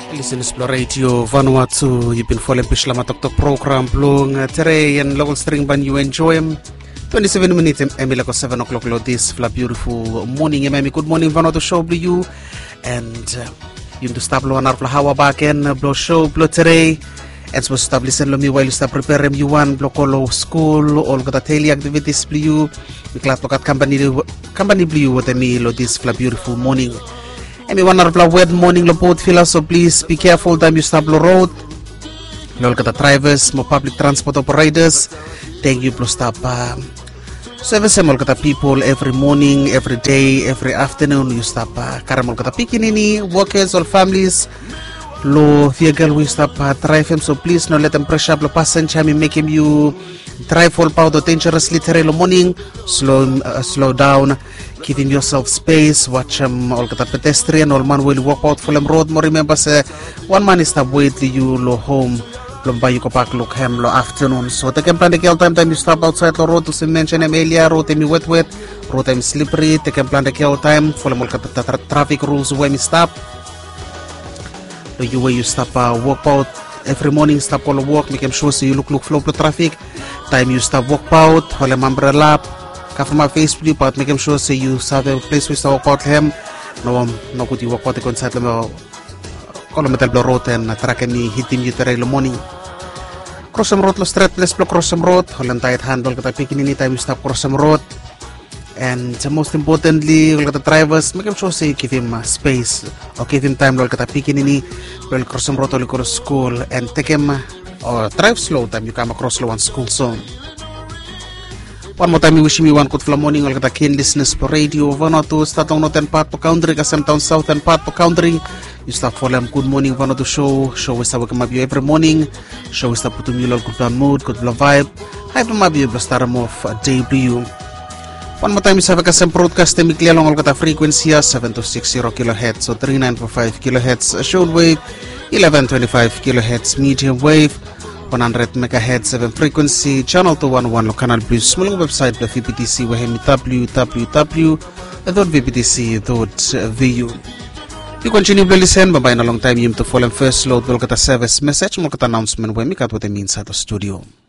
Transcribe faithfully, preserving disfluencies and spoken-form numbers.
Listen to Radio Vanuatu. You've been following Pishlama Tok Tok program blong today and local string band you enjoy them. twenty-seven minutes emilako seven o'clock lo this fla beautiful morning ememi good morning Vanuatu show blue you and uh, you to stop lo anar fla hawa baken blow show blow today and so stop listen lo mi while you stop prepare you one blow colo school all got daily activities blue you we class look at company company blue what me lo this fla beautiful morning. Emi one hour wet morning lo boat fila, so please be careful time you stop lo road. Lol kata drivers, mo public transport operators, thank you plus stop. Uh, service mo kata people every morning, every day, every afternoon you stop. Uh, Karamol kata pikin ini workers or families lo vehicle we stop uh, drive him, so please no let them pressure up lo passenger me make him you drive all powder dangerously today lo morning. Slow uh, slow down. Giving yourself space, watch um, all the pedestrian, all man will walk out Fulham Road. More remember say one man is stop wait you lo home, lo buy you go back look him lo afternoon. So take plan the time time you stop outside lo road to mention him earlier, road time wet wet, road time slippery, take plan the time, Fulham all the traffic rules when you stop. Lo you way you stop uh, walk out every morning, stop all walk, make him sure so you look look flow the traffic. Time you stop walk out, hold him umbrella. From my Facebook, but make him sure say you have a place where to walk out him. No, no good you walk out the concert. No, kilometer blow road and track any hitting you today in the morning. Cross some road, lo straight place block cross some road. Hold on tight handle, get a picking any time you stop cross some road. And most importantly, look at the drivers. Make him sure say give him uh, space or give him time. Look at the picking any. Well, cross some road or go to school and take him uh, or drive slow. Time you come across slow on school zone. One more time, we wish me one good morning. All the keen listeners for radio. Vanuatu start on northern part of country, Kasem town southern part of country. You start for them. Good morning, Vanuatu show. Show we start welcome you every morning. Show we start putting you all good mood, good vibe. Hi, from you able start off a day blue. One more time, we have a Kasem broadcast. They make along all the frequency seven to six zero kilohertz, so three nine four five kilohertz. Short wave, eleven twenty five kilohertz. Medium wave. one hundred megahertz seven frequency channel two one one lo canal plus small website the V P T C where w w w dot v p t c dot v u. You continue to listen bye bye na long time you to follow first load will get a service message mo get announcement when we got what it means at the studio.